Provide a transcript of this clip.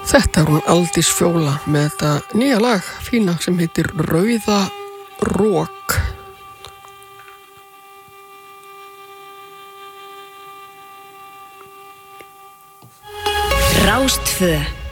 Þetta hún Aldís Fjóla með þetta nýja lag, fína, sem heitir Rauða Rók. Rástfö